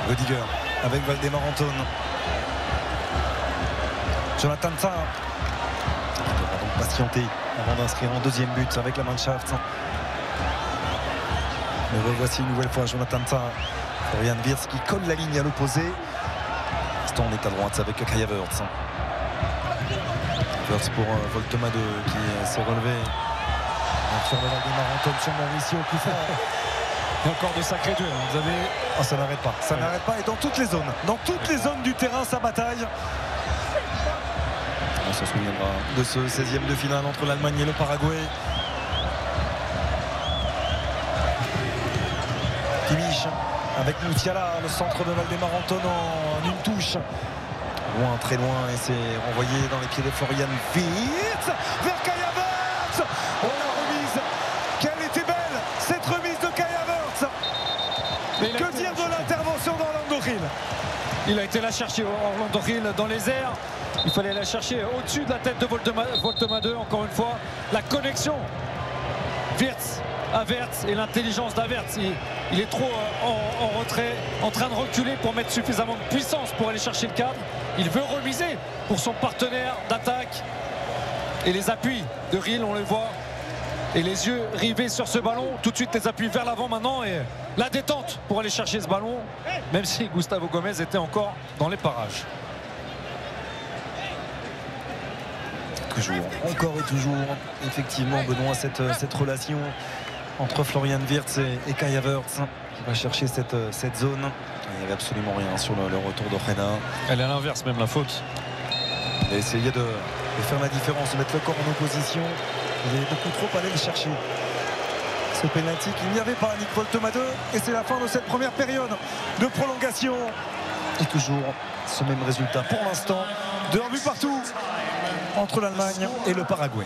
Rudiger avec Waldemar Anton. Jonathan Tah qui devra donc patienter avant d'inscrire un deuxième but avec la Mannschaft. Mais revoici une nouvelle fois Jonathan Tah. Florian Wirtz qui colle la ligne à l'opposé. On est à droite avec Kai Havertz. Wirtz pour Woltemade qui s'est relevé. Sur le Waldemar Anton sur Mauricio au coup franc. Et encore de sacrés duels. Vous avez... Oh, ça n'arrête pas. Ça n'arrête pas. Et dans toutes les zones. Dans toutes les zones du terrain, ça bataille. On se souviendra de ce 16e de finale entre l'Allemagne et le Paraguay. Kimmich avec Musiala, le centre de Waldemar Anton en une touche. Loin, très loin, et c'est renvoyé dans les pieds de Florian Wirtz vers Kai Havertz. Oh, la remise, quelle était belle cette remise de Kai Havertz. Que dire de l'intervention d'Orlando Gil? Il a été la chercher, Orlando Gil, dans les airs. Il fallait la chercher au-dessus de la tête de Woltemade. Encore une fois, la connexion Wirtz, Havertz et l'intelligence d'Havertz. Il est trop en retrait, en train de reculer pour mettre suffisamment de puissance pour aller chercher le cadre. Il veut remiser pour son partenaire d'attaque. Et les appuis de Gil, on les voit. Et les yeux rivés sur ce ballon. Tout de suite les appuis vers l'avant maintenant. Et la détente pour aller chercher ce ballon. Même si Gustavo Gomez était encore dans les parages. Toujours, encore et toujours, effectivement, Benoît, cette relation entre Florian Wirtz et Kai Havertz qui va chercher cette zone. Il n'y avait absolument rien sur le retour d'Orena. Elle est à l'inverse, même la faute. Il a essayé de faire la différence, de mettre le corps en opposition. Il est beaucoup trop allé le chercher. Ce pénalty qu'il n'y avait pas, Nick Woltemade. Et c'est la fin de cette première période de prolongation. Et toujours ce même résultat pour l'instant. 2 buts partout entre l'Allemagne et le Paraguay.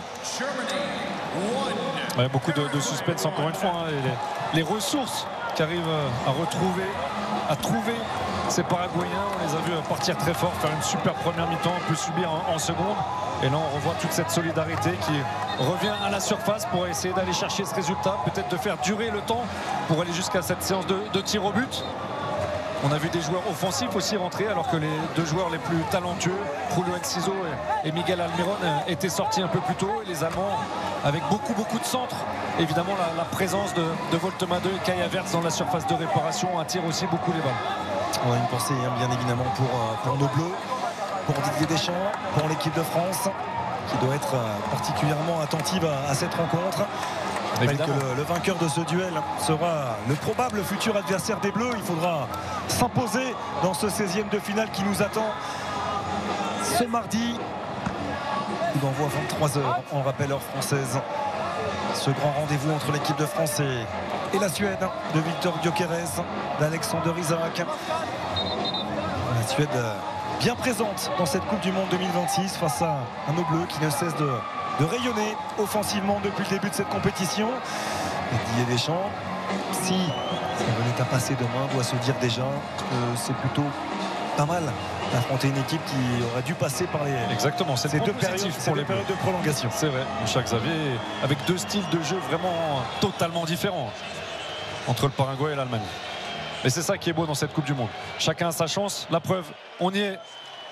Ouais, beaucoup de suspense encore une fois. Hein, les ressources qu'arrivent à trouver ces Paraguayens. On les a vus partir très fort, faire une super première mi-temps, puis subir en seconde. Et là on revoit toute cette solidarité qui revient à la surface pour essayer d'aller chercher ce résultat, peut-être de faire durer le temps pour aller jusqu'à cette séance de tir au but. On a vu des joueurs offensifs aussi rentrer, alors que les 2 joueurs les plus talentueux, Julio Enciso et Miguel Almiron, étaient sortis un peu plus tôt. Et les Allemands avec beaucoup de centres. Évidemment la présence de Woltemade et Kai Havertz dans la surface de réparation attire aussi beaucoup les balles. On a une pensée bien évidemment pour nos Bleus, pour Didier Deschamps, pour l'équipe de France qui doit être particulièrement attentive à cette rencontre. Je rappelle que le vainqueur de ce duel sera le probable futur adversaire des Bleus. Il faudra s'imposer dans ce 16e de finale qui nous attend ce mardi. Coup d'envoi à 23h, on rappelle heure française. Ce grand rendez-vous entre l'équipe de France et la Suède de Victor Gyökeres, d'Alexander Isak. La Suède bien présente dans cette Coupe du Monde 2026 face à nos Bleus qui ne cessent de rayonner offensivement depuis le début de cette compétition. Et Didier Deschamps, si ça venait à passer demain, doit se dire déjà que c'est plutôt pas mal d'affronter une équipe qui aurait dû passer par ces deux périodes de prolongation. C'est vrai, Moussa Xavier, avec 2 styles de jeu vraiment totalement différents entre le Paraguay et l'Allemagne. Mais c'est ça qui est beau dans cette Coupe du Monde. Chacun a sa chance, la preuve, on y est.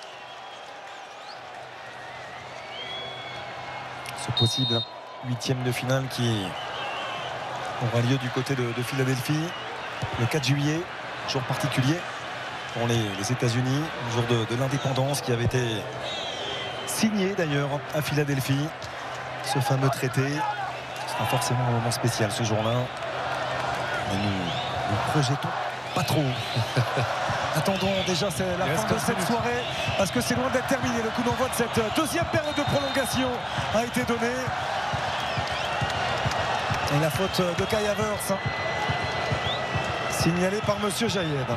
Ce possible 8e de finale qui aura lieu du côté de Philadelphie le 4 juillet, jour particulier pour les États-Unis, jour de l'indépendance qui avait été signé d'ailleurs à Philadelphie. Ce fameux traité, ce sera forcément un moment spécial ce jour-là. Mais nous projetons pas trop. Attendons déjà la fin de cette soirée parce que c'est loin d'être terminé. Le coup d'envoi de cette 2e période de prolongation a été donné. Et la faute de Kai Havertz signalée par Monsieur Jaïed.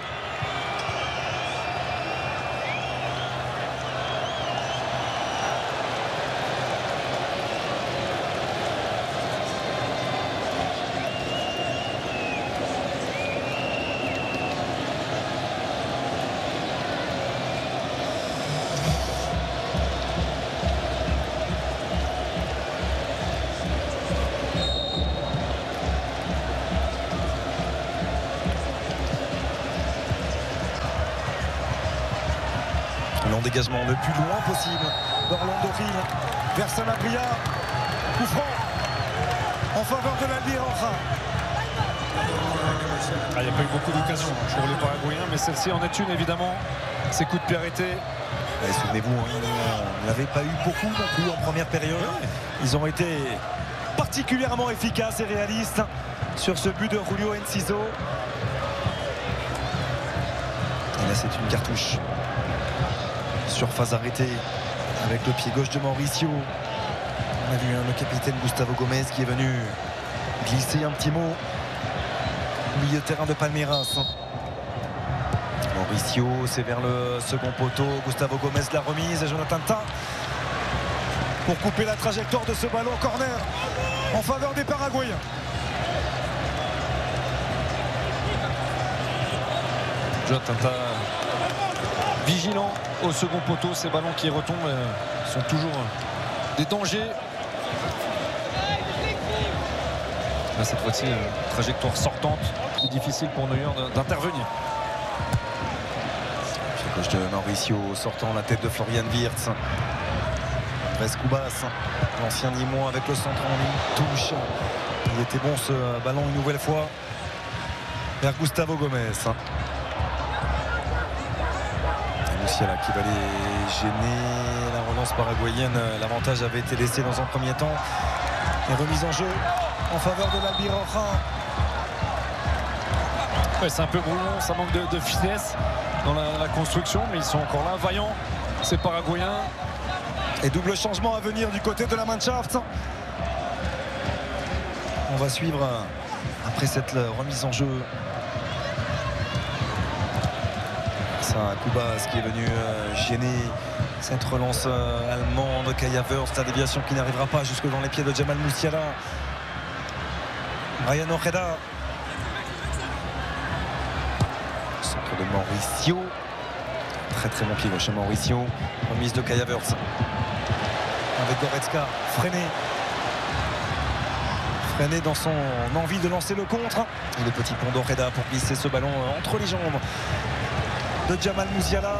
L'endégagement le plus loin possible d'Orlando Hill vers Sanabria. Coup franc en faveur de l'Albi Roja. Il n'y a pas eu beaucoup d'occasions pour les Paraguayens, mais celle-ci en est une évidemment. Ces coups de pied arrêtés. Souvenez-vous, ils n'avaient pas eu beaucoup non plus en première période. Ils ont été particulièrement efficaces et réalistes sur ce but de Julio Enciso. Et là, c'est une cartouche. Surface arrêtée avec le pied gauche de Mauricio. On a vu le capitaine Gustavo Gomez qui est venu glisser un petit mot au milieu de terrain de Palmeiras. Mauricio, c'est vers le second poteau. Gustavo Gomez la remise et Jonathan Tah pour couper la trajectoire de ce ballon. Corner en faveur des Paraguayens. Jonathan Tah vigilant au second poteau. Ces ballons qui retombent sont toujours des dangers. Là, cette fois-ci, trajectoire sortante. Plus difficile pour Neuer d'intervenir. Pied gauche de Mauricio sortant la tête de Florian Wirtz. Andrés Cubas, l'ancien Nîmois avec le centre en ligne. Touche. Il était bon ce ballon une nouvelle fois vers Gustavo Gomez. Musiala qui va les gêner. La relance paraguayenne, l'avantage avait été laissé dans un premier temps. Et remise en jeu en faveur de l'Albi Roja. Ouais, c'est un peu brouillon, ça manque de finesse dans la construction, mais ils sont encore là, vaillants, ces Paraguayens. Et double changement à venir du côté de la Mannschaft. On va suivre après cette remise en jeu. Ça, Cubas qui est venu gêner cette relance allemande. Kai Havertz, la déviation qui n'arrivera pas jusque dans les pieds de Jamal Musiala. Ryan Ojeda. Centre de Mauricio. Très très bon pied gauche Mauricio. Remise de Kai Havertz. Avec Goretzka, freiné dans son envie de lancer le contre. Et le petit pont d'Ojeda pour glisser ce ballon entre les jambes de Jamal Musiala.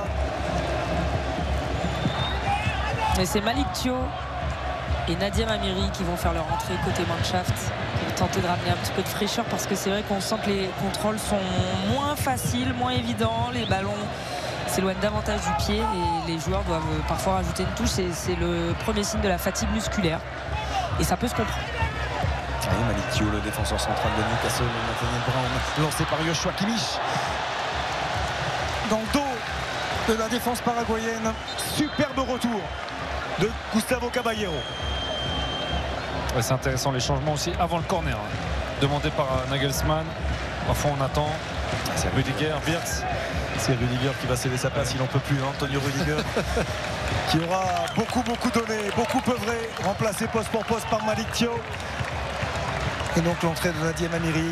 Et c'est Malick Thiaw et Nadia Amiri qui vont faire leur entrée côté Mannschaft pour tenter de ramener un petit peu de fraîcheur, parce que c'est vrai qu'on sent que les contrôles sont moins faciles, moins évidents, les ballons s'éloignent davantage du pied et les joueurs doivent parfois rajouter une touche. C'est le premier signe de la fatigue musculaire et ça peut se comprendre. Et Malick Thiaw, le défenseur central de Newcastle, Nathaniel Brown, lancé par Joshua Kimmich dans le dos de la défense paraguayenne. Superbe retour de Gustavo Caballero. Ouais, c'est intéressant les changements aussi avant le corner, demandé par Nagelsmann. Parfois on attend. C'est Rudiger, Wirtz. C'est Rudiger qui va céder sa place, il n'en peut plus, Antonio Rudiger qui aura beaucoup donné, beaucoup œuvré, remplacé poste pour poste par Malick Thiaw. Et donc l'entrée de Nadia Amiri.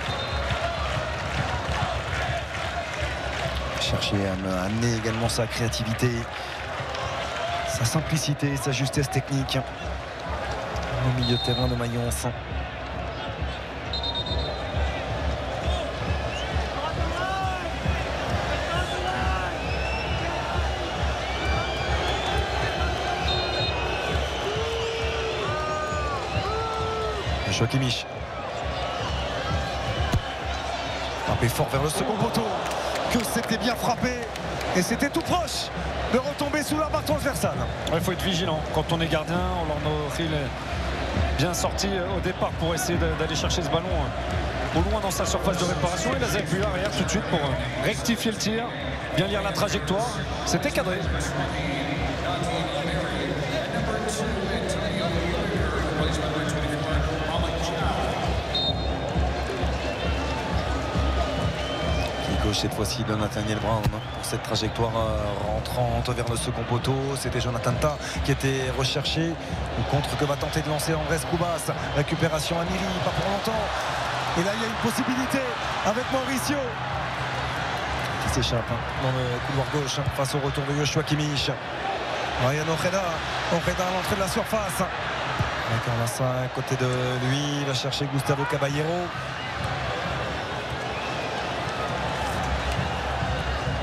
Chercher à amener également sa créativité, sa simplicité, sa justesse technique au milieu de terrain de Mayence. Joshua Kimmich. Frappé fort vers le second poteau. Que c'était bien frappé. Et c'était tout proche de retomber sous la barre transversale. Il faut être vigilant. Quand on est gardien, Orlando Hill est bien sorti au départ pour essayer d'aller chercher ce ballon au loin dans sa surface de réparation. Et la Zeppu arrière tout de suite pour rectifier le tir. Bien lire la trajectoire. C'était cadré. Gauche cette fois-ci de Nathaniel Brown pour cette trajectoire rentrante vers le second poteau. C'était Jonathan Tah qui était recherché. Le contre que va tenter de lancer Andrés Cubas. Récupération Amiri, pas pour longtemps. Et là il y a une possibilité avec Mauricio qui s'échappe dans le couloir gauche face au retour de Joshua Kimmich. Ryan Ojeda à l'entrée de la surface. Avec un à côté de lui, il va chercher Gustavo Caballero.